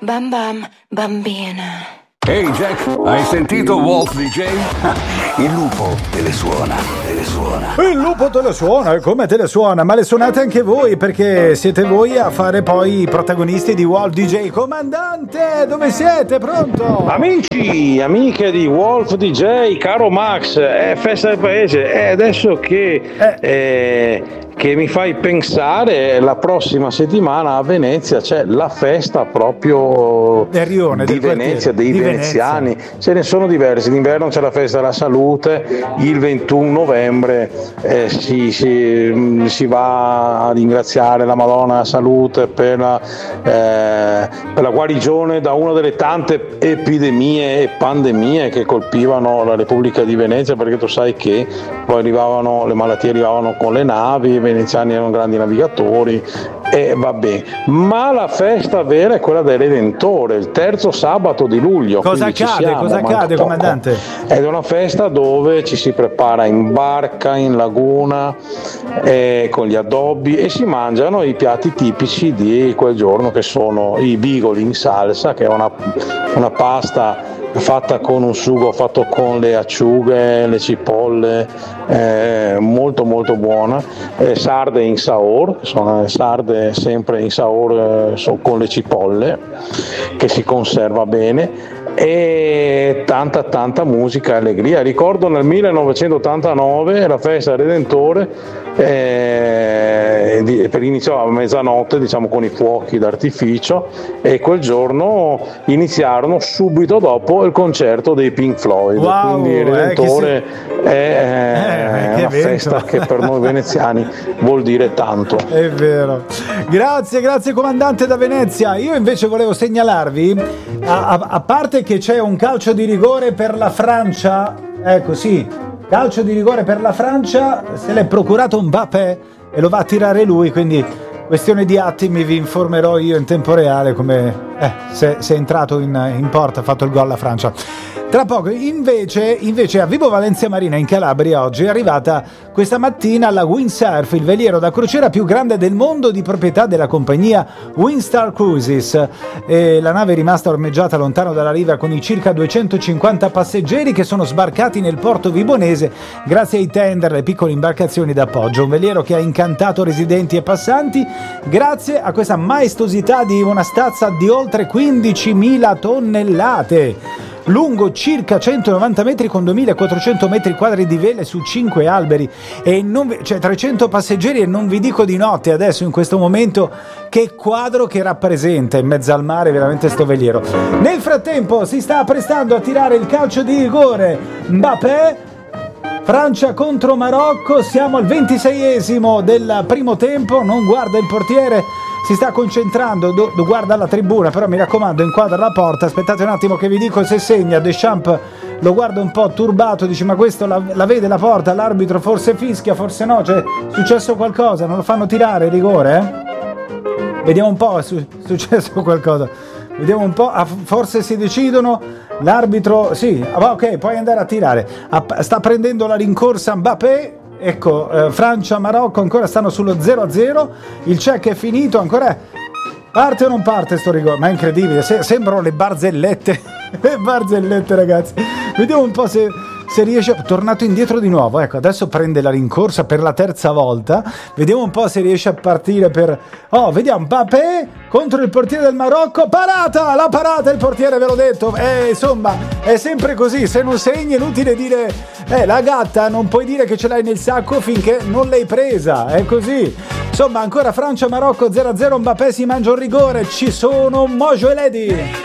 Bam bam, bambina. Ehi Jack, hai sentito Wolf DJ? Il lupo te le suona. Il lupo te le suona, e come te le suona? Ma le suonate anche voi, perché siete voi a fare poi i protagonisti di Wolf DJ. Comandante, dove siete? Pronto? Amici, amiche di Wolf DJ, caro Max, è festa del paese. E adesso che mi fai pensare, la prossima settimana a Venezia c'è la festa proprio di Venezia, dei veneziani. Ce ne sono diversi. D'inverno c'è la festa della salute, il 21 novembre si va a ringraziare la Madonna della Salute per la guarigione da una delle tante epidemie e pandemie che colpivano la Repubblica di Venezia, perché tu sai che poi le malattie arrivavano con le navi, i veneziani erano grandi navigatori e vabbè. Ma la festa vera è quella del Redentore, il terzo sabato di luglio. Cosa accade, comandante? Ed è una festa dove ci si prepara in barca, in laguna, con gli addobbi, e si mangiano i piatti tipici di quel giorno, che sono i bigoli in salsa, che è una pasta fatta con un sugo fatto con le acciughe, le cipolle, molto molto buona, sarde in saor, sono sarde sempre in saor con le cipolle, che si conserva bene, e tanta musica e allegria. Ricordo nel 1989 la festa Redentore, per iniziare a mezzanotte, diciamo, con i fuochi d'artificio, e quel giorno iniziarono subito dopo il concerto dei Pink Floyd. Wow, quindi il Redentore è una festa che per noi veneziani vuol dire tanto. È vero. Grazie comandante da Venezia. Io invece volevo segnalarvi, a parte che c'è un calcio di rigore per la Francia, ecco sì, calcio di rigore per la Francia, se l'è procurato Mbappé e lo va a tirare lui, quindi questione di attimi vi informerò io in tempo reale come se è entrato in porta, ha fatto il gol la Francia. Tra poco, invece a Vibo Valencia Marina in Calabria oggi è arrivata questa mattina la Windsurf, il veliero da crociera più grande del mondo, di proprietà della compagnia Windstar Cruises. E la nave è rimasta ormeggiata lontano dalla riva con i circa 250 passeggeri che sono sbarcati nel porto vibonese grazie ai tender, le piccole imbarcazioni d'appoggio. Un veliero che ha incantato residenti e passanti grazie a questa maestosità di una stazza di oltre 15.000 tonnellate. Lungo circa 190 metri con 2.400 metri quadri di vele su 5 alberi e 300 passeggeri, e non vi dico di notte adesso in questo momento che quadro che rappresenta in mezzo al mare veramente sto veliero. Nel frattempo si sta prestando a tirare il calcio di rigore Mbappé. Francia contro Marocco, siamo al 26esimo del primo tempo, non guarda il portiere, si sta concentrando, guarda la tribuna, però mi raccomando inquadra la porta. Aspettate un attimo che vi dico se segna. Deschamps lo guarda un po' turbato, dice ma questo la vede la porta, l'arbitro forse fischia, forse no, c'è successo qualcosa, non lo fanno tirare rigore? Vediamo un po', è successo qualcosa, vediamo un po', forse si decidono, l'arbitro, sì, ok, puoi andare a tirare, sta prendendo la rincorsa Mbappé. Ecco, Francia-Marocco ancora stanno sullo 0-0, il check è finito, ancora parte o non parte sto rigore? Ma è incredibile, sembrano le barzellette, ragazzi. Vediamo un po' se riesce, tornato indietro di nuovo, ecco, adesso prende la rincorsa per la terza volta, vediamo un po' se riesce a partire vediamo, Mbappé contro il portiere del Marocco, la parata, il portiere, ve l'ho detto, insomma, è sempre così, se non segni è inutile dire, la gatta non puoi dire che ce l'hai nel sacco finché non l'hai presa, è così. Insomma, ancora Francia-Marocco 0-0, Mbappé si mangia un rigore, ci sono Mojo e Lady.